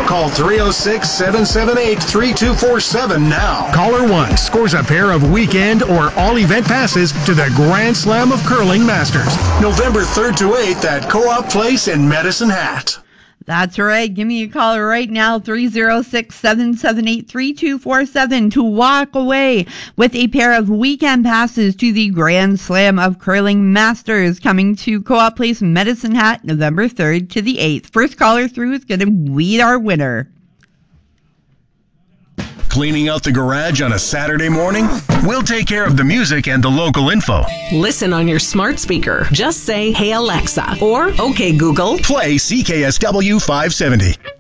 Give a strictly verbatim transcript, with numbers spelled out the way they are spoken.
Call three oh six, seven seven eight, three two four seven now. Caller one scores a pair of weekend or all-event passes to the Grand Slam of Curling Masters, November third to eighth at Co-op Place in Medicine Hat. That's right. Give me a call right now, three oh six, seven seven eight, three two four seven, to walk away with a pair of weekend passes to the Grand Slam of Curling Masters coming to Co-op Place, Medicine Hat, November third to the eighth. First caller through is going to weed our winner. Cleaning out the garage on a Saturday morning? We'll take care of the music and the local info. Listen on your smart speaker. Just say, "Hey Alexa," or "Okay Google, play C K S W five seventy."